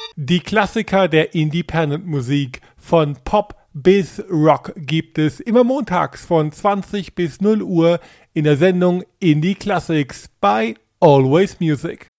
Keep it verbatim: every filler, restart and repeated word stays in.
Die Klassiker der Independent-Musik von Pop bis Rock gibt es immer montags von zwanzig bis null Uhr in der Sendung Indie Classics bei Always Music.